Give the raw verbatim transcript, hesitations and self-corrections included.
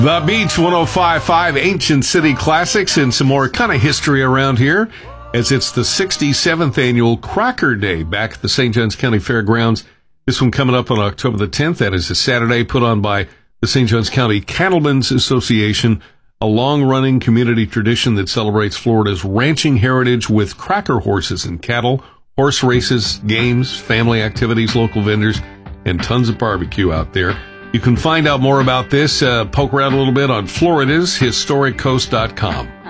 The Beach one oh five point five Ancient City Classics and some more kind of history around here, as it's the sixty-seventh annual Cracker Day back at the Saint Johns County Fairgrounds. This one coming up on October the tenth. That is a Saturday, put on by the Saint Johns County Cattlemen's Association, a long-running community tradition that celebrates Florida's ranching heritage with cracker horses and cattle, horse races, games, family activities, local vendors, and tons of barbecue out there. You can find out more about this, uh, poke around a little bit on Florida's Historic Coast dot com.